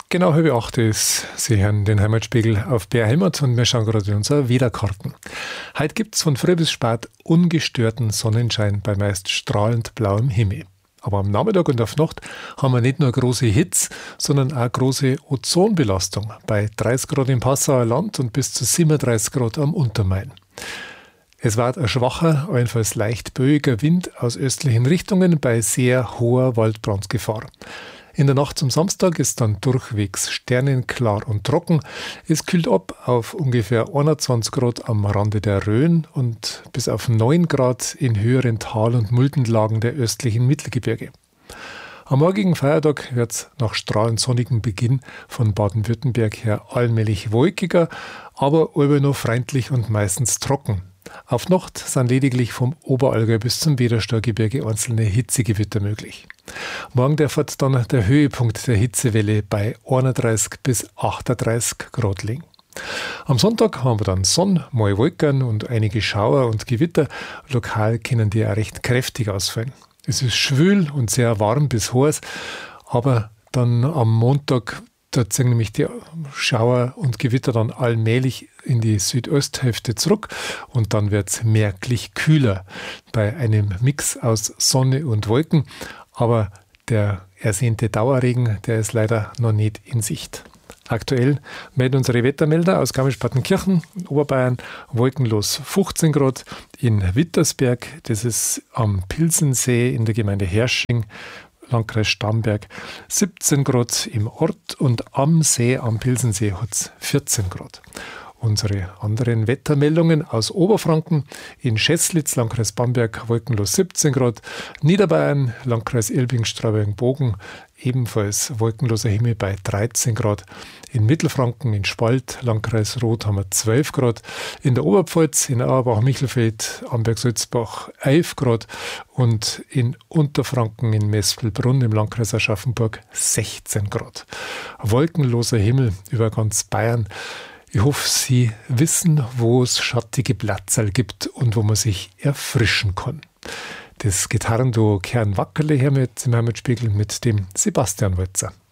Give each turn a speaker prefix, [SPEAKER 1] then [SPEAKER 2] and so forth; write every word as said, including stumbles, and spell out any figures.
[SPEAKER 1] Genau halb acht ist. Sie hören den Heimatspiegel auf B R Heimat und wir schauen gerade in unsere Wetterkarten. Heute gibt es von früh bis spät ungestörten Sonnenschein bei meist strahlend blauem Himmel. Aber am Nachmittag und auf Nacht haben wir nicht nur große Hitze, sondern auch große Ozonbelastung bei dreißig Grad im Passauer Land und bis zu siebenunddreißig Grad am Untermain. Es wird ein schwacher, allenfalls leicht böiger Wind aus östlichen Richtungen bei sehr hoher Waldbrandgefahr. In der Nacht zum Samstag ist dann durchwegs sternenklar und trocken. Es kühlt ab auf ungefähr einundzwanzig Grad am Rande der Rhön und bis auf neun Grad in höheren Tal- und Muldenlagen der östlichen Mittelgebirge. Am morgigen Feiertag wird es nach strahlend sonnigem Beginn von Baden-Württemberg her allmählich wolkiger, aber allweil noch freundlich und meistens trocken. Auf Nacht sind lediglich vom Oberallgäu bis zum Wederstorgebirge einzelne Hitzegewitter möglich. Morgen darf dann der Höhepunkt der Hitzewelle bei einunddreißig bis achtunddreißig Grad liegen. Am Sonntag haben wir dann Sonne, mal Wolken und einige Schauer und Gewitter. Lokal können die auch recht kräftig ausfallen. Es ist schwül und sehr warm bis heiß, aber dann am Montag da ziehen nämlich die Schauer und Gewitter dann allmählich in die Südosthälfte zurück und dann wird es merklich kühler bei einem Mix aus Sonne und Wolken. Aber der ersehnte Dauerregen, der ist leider noch nicht in Sicht. Aktuell melden unsere Wettermelder aus Garmisch-Partenkirchen, Oberbayern, wolkenlos fünfzehn Grad, in Wittersberg, das ist am Pilsensee in der Gemeinde Hersching, Landkreis Starnberg, siebzehn Grad im Ort und am See, am Pilsensee, hat es vierzehn Grad. Unsere anderen Wettermeldungen aus Oberfranken, in Scheßlitz, Landkreis Bamberg, wolkenlos siebzehn Grad, Niederbayern, Landkreis Ilbing-Straubing-Bogen, ebenfalls wolkenloser Himmel bei dreizehn Grad. In Mittelfranken, in Spalt, Landkreis Roth, haben wir zwölf Grad. In der Oberpfalz, in Auerbach-Michelfeld, Amberg-Sulzbach elf Grad. Und in Unterfranken, in Mespelbrunn, im Landkreis Aschaffenburg sechzehn Grad. Wolkenloser Himmel über ganz Bayern. Ich hoffe, Sie wissen, wo es schattige Platzerl gibt und wo man sich erfrischen kann. Das Gitarrenduo Kern Wackerle her mit dem Heimatspiegel mit dem Sebastian Walzer.